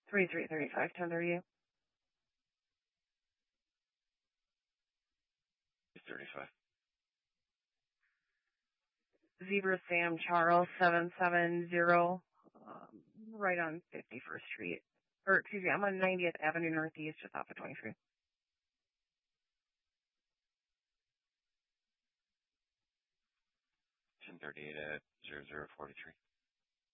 3335, 1038. 35. Zebra Sam Charles 770, right on 51st Street. Or, excuse me, I'm on 90th Avenue Northeast, just off of 23. $1038 at 0043.